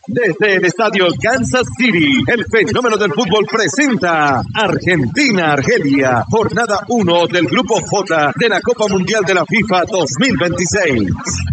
Desde el estadio Kansas City, el fenómeno del fútbol presenta Argentina-Argelia, jornada 1 del Grupo J de la Copa Mundial de la FIFA 2026.